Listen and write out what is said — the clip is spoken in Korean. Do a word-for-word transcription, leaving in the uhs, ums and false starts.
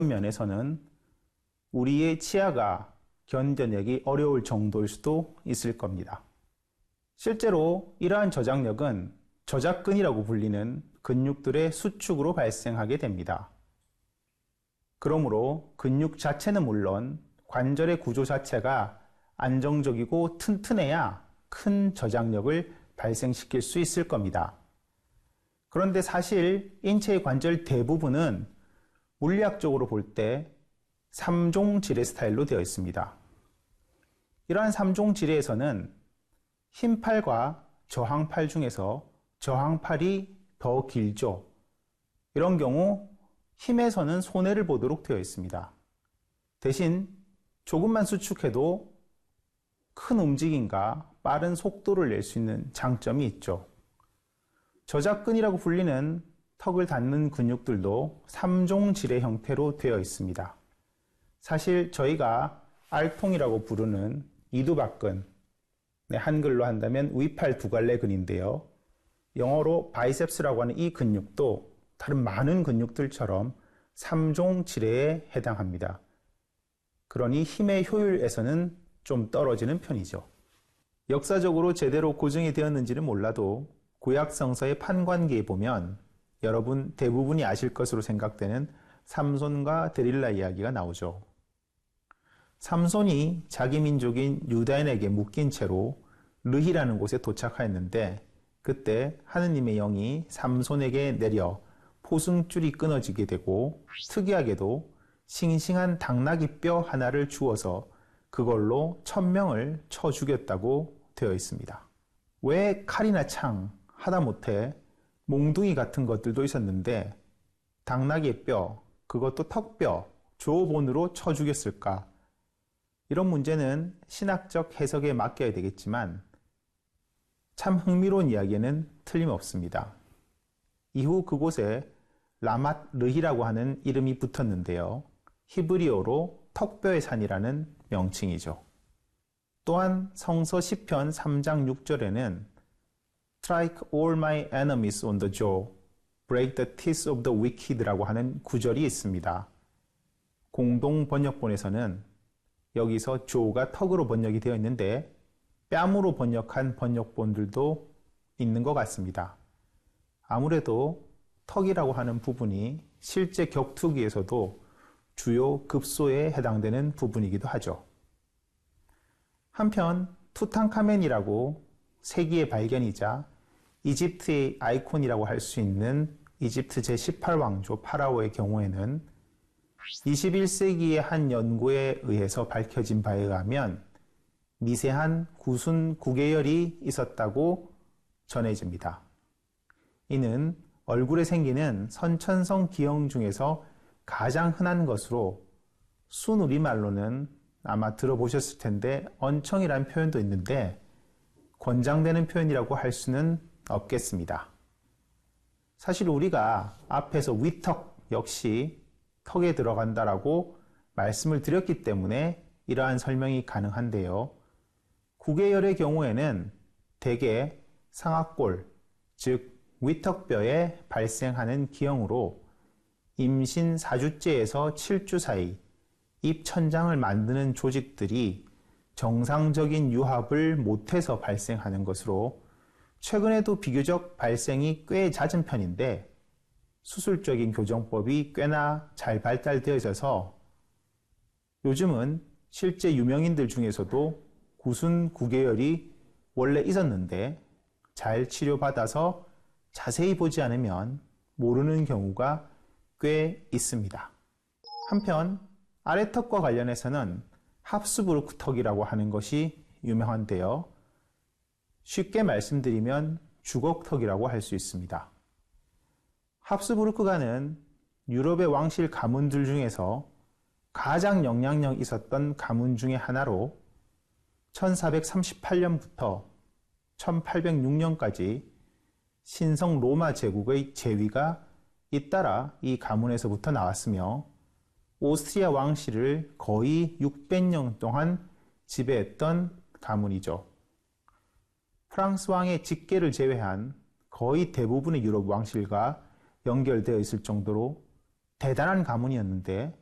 면에서는 우리의 치아가 견뎌내기 어려울 정도일 수도 있을 겁니다. 실제로 이러한 저장력은 저작근이라고 불리는 근육들의 수축으로 발생하게 됩니다. 그러므로 근육 자체는 물론 관절의 구조 자체가 안정적이고 튼튼해야 큰 저장력을 발생시킬 수 있을 겁니다. 그런데 사실 인체의 관절 대부분은 물리학적으로 볼 때 삼 종 지뢰 스타일로 되어 있습니다. 이러한 삼 종 지뢰에서는 흰팔과 저항팔 중에서 저항팔이 더 길죠. 이런 경우 힘에서는 손해를 보도록 되어 있습니다. 대신 조금만 수축해도 큰 움직임과 빠른 속도를 낼 수 있는 장점이 있죠. 저작근이라고 불리는 턱을 닫는 근육들도 삼 종 지뢰 형태로 되어 있습니다. 사실 저희가 알통이라고 부르는 이두박근, 네, 한글로 한다면 위팔 두갈래근인데요. 영어로 바이셉스라고 하는 이 근육도 다른 많은 근육들처럼 삼 종 지뢰에 해당합니다. 그러니 힘의 효율에서는 좀 떨어지는 편이죠. 역사적으로 제대로 고증이 되었는지는 몰라도 구약성서의 판관기에 보면 여러분 대부분이 아실 것으로 생각되는 삼손과 데릴라 이야기가 나오죠. 삼손이 자기 민족인 유다인에게 묶인 채로 르히라는 곳에 도착하였는데 그때 하느님의 영이 삼손에게 내려 포승줄이 끊어지게 되고 특이하게도 싱싱한 당나귀 뼈 하나를 주어서 그걸로 천명을 쳐 죽였다고 되어 있습니다. 왜 칼이나 창, 하다못해 몽둥이 같은 것들도 있었는데 당나귀의 뼈, 그것도 턱뼈, 조본으로 쳐 죽였을까? 이런 문제는 신학적 해석에 맡겨야 되겠지만 참 흥미로운 이야기는 틀림없습니다. 이후 그곳에 라맛 르히라고 하는 이름이 붙었는데요. 히브리어로 턱뼈의 산이라는 명칭이죠. 또한 성서 시편 삼 장 육 절에는 Strike all my enemies on the jaw, break the teeth of the wicked라고 하는 구절이 있습니다. 공동 번역본에서는 여기서 jaw가 턱으로 번역이 되어 있는데 뺨으로 번역한 번역본들도 있는 것 같습니다. 아무래도 턱이라고 하는 부분이 실제 격투기에서도 주요 급소에 해당되는 부분이기도 하죠. 한편 투탕카멘이라고 세기의 발견이자 이집트의 아이콘이라고 할 수 있는 이집트 제십팔 왕조 파라오의 경우에는 이십일 세기의 한 연구에 의해서 밝혀진 바에 의하면 미세한 구순 구개열이 있었다고 전해집니다. 이는 얼굴에 생기는 선천성 기형 중에서 가장 흔한 것으로 순우리말로는 아마 들어보셨을 텐데 언청이라는 표현도 있는데 권장되는 표현이라고 할 수는 없겠습니다. 사실 우리가 앞에서 위턱 역시 턱에 들어간다라고 말씀을 드렸기 때문에 이러한 설명이 가능한데요. 구개열의 경우에는 대개 상악골, 즉 위턱뼈에 발생하는 기형으로 임신 사 주째에서 칠 주 사이 입천장을 만드는 조직들이 정상적인 유합을 못해서 발생하는 것으로 최근에도 비교적 발생이 꽤 잦은 편인데 수술적인 교정법이 꽤나 잘 발달되어 있어서 요즘은 실제 유명인들 중에서도 구순 구개열이 원래 있었는데 잘 치료받아서 자세히 보지 않으면 모르는 경우가 꽤 있습니다. 한편 아래턱과 관련해서는 합스부르크 턱이라고 하는 것이 유명한데요. 쉽게 말씀드리면 주걱턱이라고 할 수 있습니다. 합스부르크가는 유럽의 왕실 가문들 중에서 가장 영향력 있었던 가문 중의 하나로 천사백삼십팔 년부터 천팔백육 년까지 신성 로마 제국의 제위가 잇따라 이 가문에서부터 나왔으며 오스트리아 왕실을 거의 육백 년 동안 지배했던 가문이죠. 프랑스 왕의 직계를 제외한 거의 대부분의 유럽 왕실과 연결되어 있을 정도로 대단한 가문이었는데